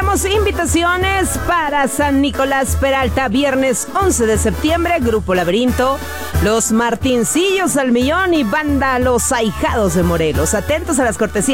tenemos invitaciones para San Nicolás Peralta, viernes 11 de septiembre, Grupo Laberinto, Los Martincillos al Millón y Banda Los Ahijados de Morelos. Atentos a las cortesías